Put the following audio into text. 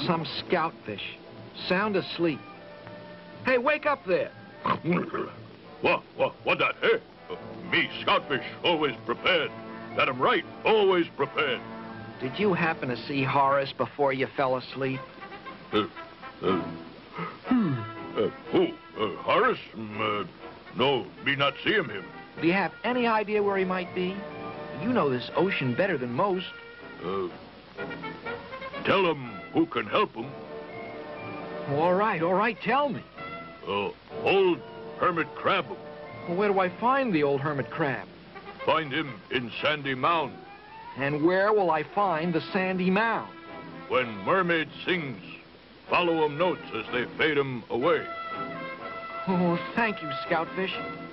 some scoutfish, sound asleep. Hey, wake up there. What that, eh? Me, Scoutfish, always prepared. That I'm right, always prepared. Did you happen to see Horace before you fell asleep? Who? Horace? No, me not see him. Do you have any idea where he might be? You know this ocean better than most. Tell him who can help him. All right, tell me. Old Hermit Crab. Well, where do I find the old hermit crab? Find him in Sandy Mound. And where will I find the sandy mound? When mermaid sings, follow 'em notes as they fade 'em away. Oh, thank you, Scoutfish.